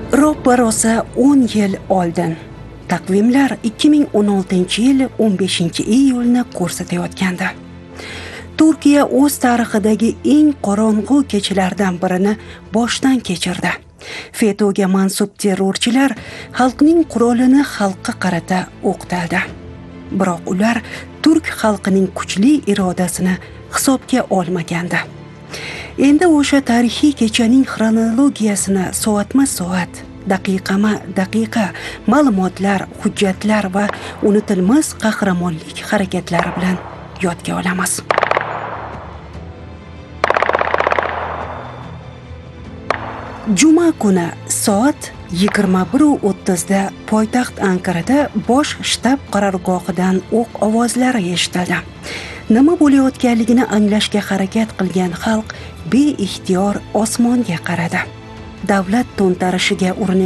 Ro'ppa rosa 10 yil oldin taqvimlar 2016-yil 15-iyulni ko'rsatayotgandi. Turkiya o'z tarixidagi eng qorong'u kechalardan birini boshdan kechirdi. FETÖ'ga mansub terrorchilar xalqning qurolini xalqqa qarata o'qtaldi. Biroq ular turk xalqining kuchli irodasini hisobga olmagandi. Endi o'sha tarixiy kechaning xronologiyasini soatma-soat, daqiqama-daqiqa ma'lumotlar, hujjatlar va unutilmas qahramonlik harakatlari bilan yodga olamiz. Juma kuni soat 21:30 da poytaxt Ankarada bosh shtab qarorgohidan o'q ovozlari eshitildi. Nima bo'layotganligini anglashga harakat qilgan xalq beixtiyor osmonga qaradi. Davlat to'ntarishiga urinayotgan